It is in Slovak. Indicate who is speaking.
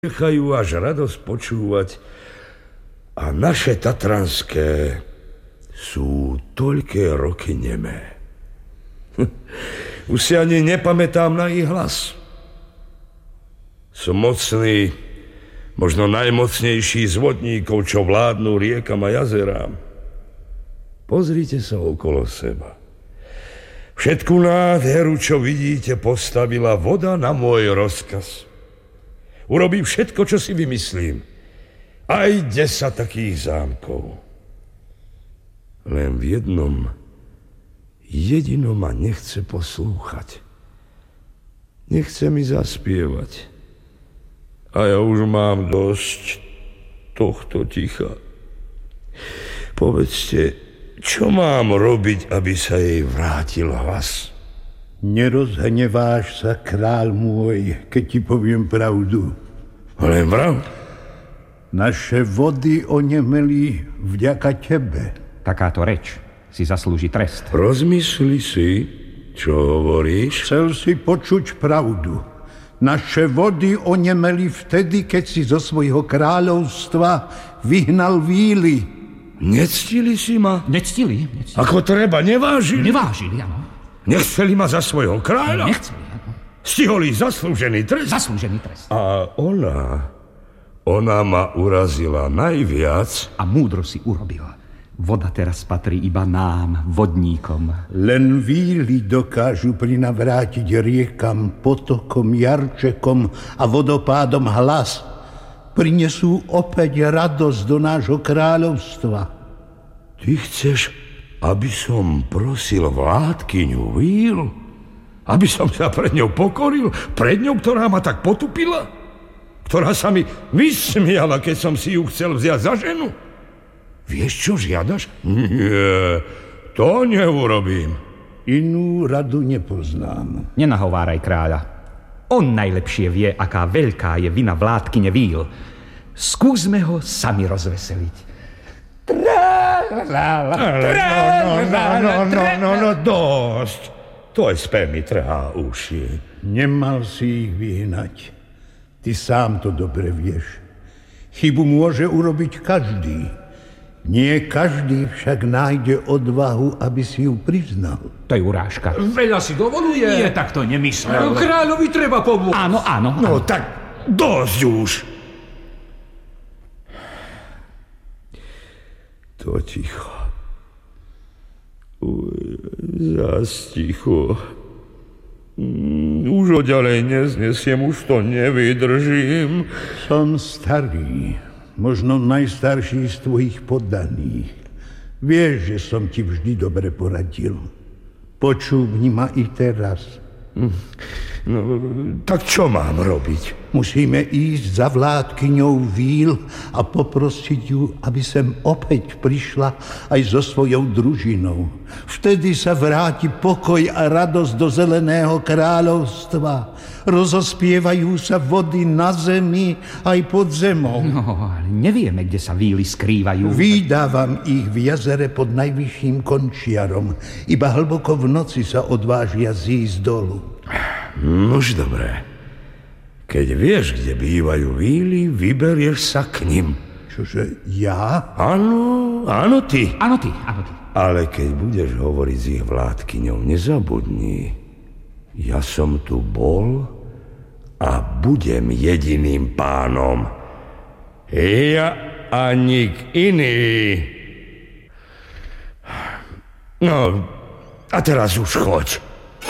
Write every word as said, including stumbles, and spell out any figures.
Speaker 1: nechajú až radosť počúvať. A naše tatranské sú toľké roky nemé. Už si ani nepamätám na ich hlas. Som mocný, možno najmocnejší z vodníkov, čo vládnu riekam a jazerám. Pozrite sa okolo seba. Všetku nádheru, čo vidíte, postavila voda na môj rozkaz. Urobím všetko, čo si vymyslím. Aj desať takých zámkov. Len v jednom, jedinom ma nechce poslúchať. Nechce mi zaspievať. A ja už mám dosť tohto ticha. Povedzte, čo mám robiť, aby sa jej vrátil hlas?
Speaker 2: Nerozhneváš sa, kráľ môj, keď ti poviem pravdu.
Speaker 1: Len vrav?
Speaker 2: Naše vody onemeli vďaka tebe.
Speaker 3: Takáto reč si zaslúži trest.
Speaker 1: Rozmysli si, čo hovoríš.
Speaker 2: Chcel si počuť pravdu. Naše vody onemeli vtedy, keď si zo svojho kráľovstva vyhnal víly.
Speaker 1: Nectili si ma?
Speaker 3: Nectili? Nectili.
Speaker 1: Ako treba, nevážili?
Speaker 3: Nevážili, áno.
Speaker 1: Nechceli ma za svojho kráľa?
Speaker 3: Nechceli, áno.
Speaker 1: Stihol ich zaslúžený trest?
Speaker 3: Zaslúžený trest.
Speaker 1: A ona, ona ma urazila najviac.
Speaker 3: A múdro si urobil. Voda teraz patrí iba nám, vodníkom.
Speaker 2: Len víly dokážu prinavrátiť riekam, potokom, jarčekom a vodopádom hlas. Prinesú opäť radosť do nášho kráľovstva.
Speaker 1: Ty chceš, aby som prosil vládkyňu víl? Aby som sa pred ňou pokoril? Pred ňou, ktorá ma tak potupila? Ktorá sa mi vysmiala, keď som si ju chcel vziať za ženu? Vieš, čo žiadaš? Nie, to neurobím.
Speaker 2: Inú radu nepoznám.
Speaker 3: Nenahováraj kráľa. On najlepšie vie, aká veľká je vina vládkyne víl. Skúsme ho sami rozveseliť.
Speaker 1: No, no, no, no, no, dosť. To je spev mi trhá uši.
Speaker 2: Nemal si ich vyhnať. Ty sám to dobre vieš. Chybu môže urobiť každý. Nie každý však nájde odvahu, aby si ju priznal.
Speaker 3: To je urážka.
Speaker 4: Veľa si dovoluje.
Speaker 3: Nie, tak to nemyslel.
Speaker 4: Kráľovi treba pomôcť.
Speaker 3: Áno, áno, áno.
Speaker 1: No tak dosť už. To ticho. Uj, zas ticho. Už ho ďalej neznesiem, už to nevydržím.
Speaker 2: Som starý. Možno najstarší z tvojich poddaných. Vieš, že som ti vždy dobre poradil. Počúvni ma i teraz.
Speaker 1: No, tak čo mám robiť?
Speaker 2: Musíme ísť za vládkyňou víl a poprosiť ju, aby sem opäť prišla aj so svojou družinou. Vtedy sa vráti pokoj a radosť do zeleného kráľovstva. Rozospievajú sa vody na zemi aj pod zemou.
Speaker 3: No, ale nevieme, kde sa víly skrývajú.
Speaker 2: Vydávam ich v jazere pod najvyšším končiarom. Iba hlboko v noci sa odvážia zísť dolu.
Speaker 1: Nož dobré. Keď vieš, kde bývajú víly, vyberieš sa k nim.
Speaker 2: Čože, ja?
Speaker 1: Áno, áno ty.
Speaker 3: Áno ty, áno ty.
Speaker 1: Ale keď budeš hovoriť s ich vládkyňou, nezabudni. Ja som tu bol a budem jediným pánom. Ja a nik iný. No, a teraz už choď.